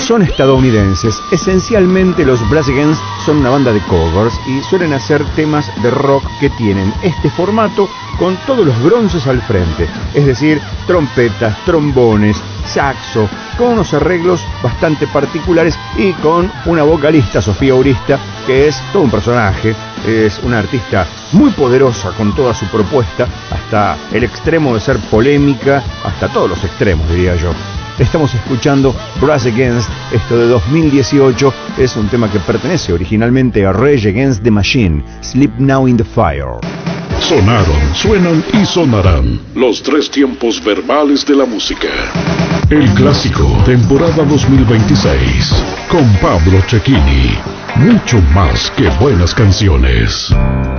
son estadounidenses. Esencialmente los Brass Against son una banda de covers y suelen hacer temas de rock que tienen este formato con todos los bronces al frente, es decir, trompetas, trombones, saxo, con unos arreglos bastante particulares y con una vocalista, Sofía Urista, que es todo un personaje, es una artista muy poderosa con toda su propuesta, hasta el extremo de ser polémica, hasta todos los extremos, diría yo. Estamos escuchando Brass Against, esto de 2018, es un tema que pertenece originalmente a Rage Against the Machine, Sleep Now in the Fire. Sonaron, suenan y sonarán los tres tiempos verbales de la música. El clásico, temporada 2026, con Pablo Cecchini. Mucho más que buenas canciones.